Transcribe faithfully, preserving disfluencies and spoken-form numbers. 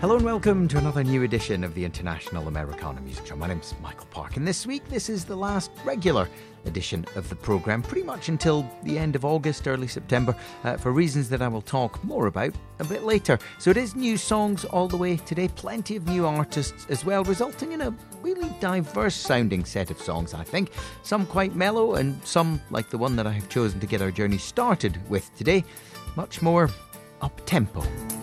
Hello and welcome to another new edition of the International Americana Music Show. My name's Michael Park, and this week this is the last regular edition of the programme, pretty much until the end of August, early September, uh, for reasons that I will talk more about a bit later. So it is new songs all the way today, plenty of new artists as well, resulting in a really diverse sounding set of songs, I think. Some quite mellow and some, like the one that I have chosen to get our journey started with today, much more up-tempo.